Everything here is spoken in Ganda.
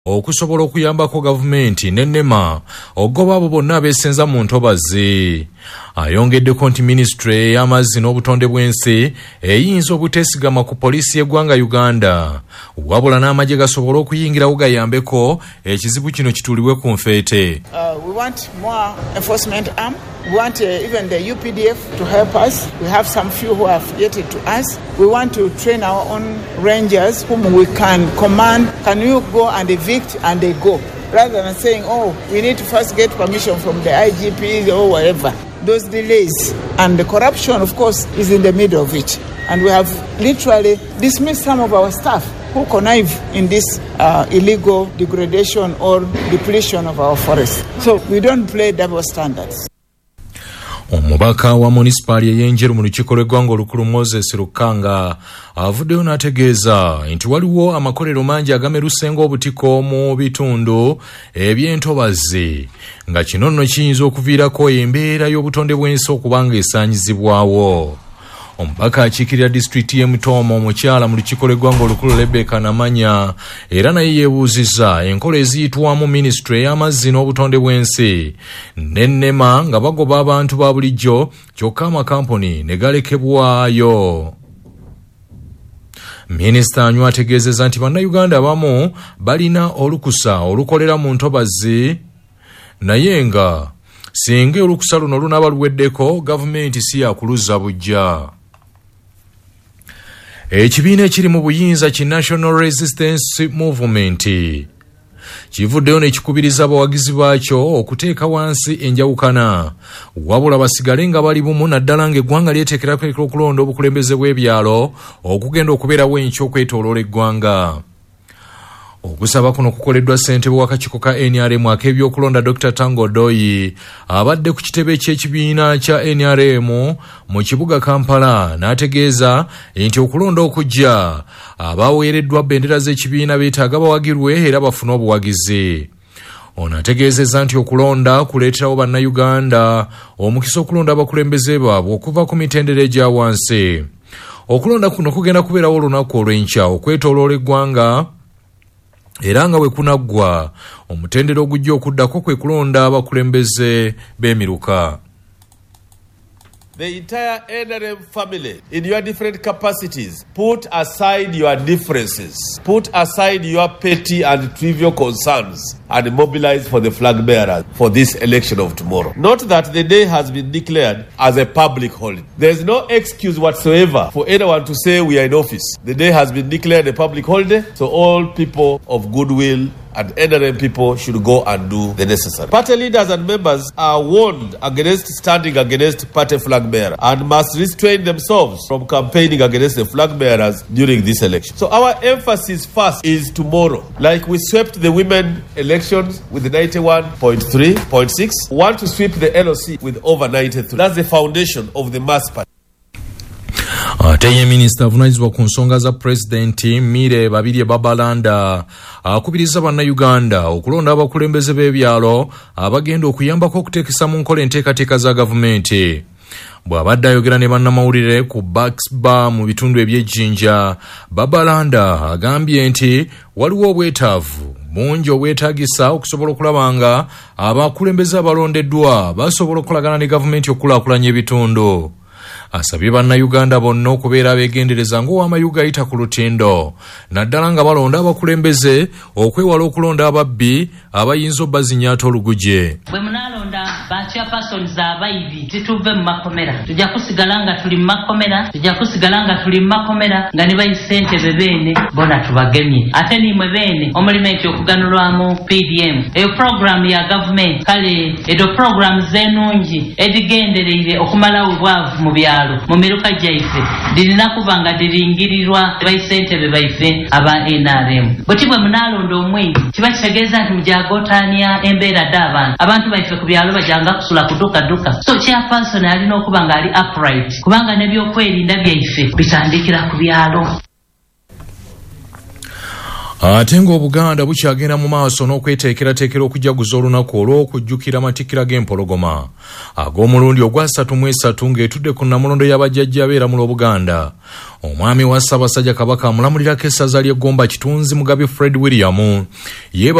okusobola okuyambako gavumenti n'ennema ogoba abo bonna abeesenza mu ntobazi. Ayongeddeko nti minisitule y'amazzi n'obutonde bw'ensi eyinza obuteesigama ku poliisi y'eggwanga Uganda wabula n'amagye gasobola okuyingirawo gayambeko ekizibu kino kituulibwe ku nfeete. We want more enforcement arm. We want even the UPDF to help us. We have some few who have affiliated to us. We want to train our own rangers whom we can command. Can you go and evict and they go? Rather than saying, oh, we need to first get permission from the IGP or whatever. Those delays and the corruption, of course, is in the middle of it. And we have literally dismissed some of our staff who connive in this illegal degradation or depletion of our forests. So we don't play double standards. Omubaka wa munisipaali ey'Enjeru mu lukiiko lw'eggwanga olukulu Moses Rukanga avuddeyo n'ategeeza nti waliwo amakolero mangi agamerusenga obutiko mu bitundu eby'entobazi nga kino nno kiyinza okuviirako embeera y'obutonde bw'ensi okubanga esaanyizibwawo. Omubaka akiikirira disitulikiti y'e Mutooma omukyala mu lukiiko lw'eggwanga olukulu Rebecca Namanya era naye yeebuuzizza enkola eziyitwamu minisitule ey'amazzi n'obutonde bw'ensi n'ennema nga bagoba abantu ba bulijjo kyokka amakampuni ne galekebwayo. Minisita Anywa ategeezezza nti bannayuganda abamu balina olukusa olukolera mu ntobazi naye nga singa olukusa luno lunaaba luweddeko gavumenti si yakuluzza bujja. Ekibiina ekiri mu buyinza ki National Resistance Movement kivuddeyo n'ekikubiriza abawagizi baakyo okuteeka wansi enjawukana wabula basigale nga bali bumu naddala ng'eggwanga lyeteekerako okulonda obukulembeze bw'ebyalo okugenda okubeerawo enkya okwetooloola eggwanga. Okusaba kuno kukoleddwa ssentebe w'akakiiko ka NRM ak'ebyokulonda Dr. Tango Doyi abadde ku kitebe ky'ekibiina kya NRM mu kibuga Kampala n'ategeeza nti okulonda okujja abaweereddwa bendera z'ekibiina beetaaga bawagirwe era bafune obuwagizi. Ono ategeezezza nti okulonda kuleeterawo bannayuganda omukisa okulonda abakulembeze baabwe okuva ku mitendera egya wansi. Okulonda kuno kugenda kubeerawo olunaku olw'enkya okwetooloola eggwanga era nga bwe kunaggwa omutendera ogujja okuddako kwe kulonda abakulembeze b'emiruka. The entire NRM family, in your different capacities, put aside your differences, put aside your petty and trivial concerns, and mobilize for the flag bearers for this election of tomorrow. Note that the day has been declared as a public holiday. There is no excuse whatsoever for anyone to say we are in office. The day has been declared a public holiday, so all people of goodwill and NRM people should go and do the necessary. Party leaders and members are warned against standing against party flag bearer and must restrain themselves from campaigning against the flag bearers during this election. So our emphasis first is tomorrow. Like we swept the women elections with 91.3.6, we want to sweep the LOC with over 93. That's the foundation of the mass party. Ate ye minisita avunaanyizibwa ku nsonga za pulezidenti Mire Babirye Babalanda akubiriza bannayuganda okulonda abakulembeze b'ebyalo abagenda okuyambako okuteekesa mu nkola enteekateeka za gavumenti. Bw'abadde ayogera ne bannamawulire ku Bucks Bar mu bitundu eby'ejjinja, Babalanda agambye nti waliwo obwetaavu bungi obwetaagisa okusobola okulaba nga abakulembeze abalondeddwa basobola okukolagana ne gavumenti okukulaakulanya ebitundu. Asabye bannayuganda bonna okubeera abeegendereza ng'ow'amayuga ayita ku lutindo naddala nga balonda abakulembeze okwewala okulonda ababbi abayinza obbazinyaata oluguje. Bwe munaalonda ba chairpersons abayibi zituve mu makomera tujja kusigala nga tuli mu makomera, tujja kusigala nga tuli mu makomera nga ne bayisentebe beene bona tubagemye ate nimwe beene omulimenti okuganulwamu PDM eyo program ya gavumenti kale edo program z'ennungi edigendereire okumalawo obwavu mu byalo mu miruka gyaife dirina kuba nga diringirirwa bayisentebe baife aba NRM. Bwe bwe munaalonda omwenge kiba kitegeeza nti mujagotanya embeera d'abantu abantu baife ku byalo bajanga kusula kuduka. So chairperson alina okuba nga ali upright kubanga n'ebyokwerinda byaife bitandikira ku byalo. ate ng'Obuganda bukyagenda mu maaso n'okweteekerateekera okujaguza olunaku olw'okujjukira amatikkira g'empologoma ag'omulundi ogwa 33 ng'etudde ku nnamulondo y'abajjajja beeramula Obuganda. Omwami wa Ssaabasajja Kabaka amulamulirako essaza ly'Egomba Kitunzi Mugabi Fred William